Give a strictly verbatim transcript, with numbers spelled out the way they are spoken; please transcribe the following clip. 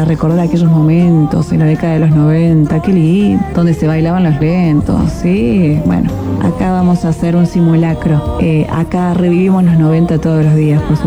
recordar aquellos momentos en la década de los noventa, qué lindo, donde se bailaban los lentos, sí, bueno, acá vamos a hacer un simulacro, eh, acá revivimos los noventa todos los días, por supuesto.